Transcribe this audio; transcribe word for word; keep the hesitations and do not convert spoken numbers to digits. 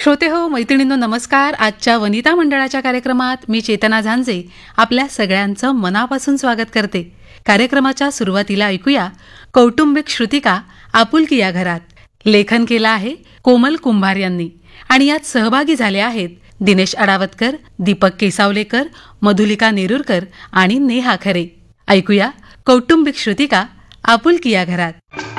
श्रोते हो, मैत्रिणींनो नमस्कार. आजच्या वनिता मंडळाच्या कार्यक्रमात मी चेतना झांजे आपल्या सगळ्यांचं मनापासून स्वागत करते. कार्यक्रमाच्या सुरुवातीला ऐकूया कौटुंबिक श्रुतिका आपुलकी या घरात. लेखन केलं आहे कोमल कुंभार यांनी आणि यात सहभागी झाले आहेत दिनेश अडावतकर, दीपक केसावलेकर, मधुलिका नेरुरकर आणि नेहा खरे. ऐकूया कौटुंबिक श्रुतिका आपुलकी या घरात.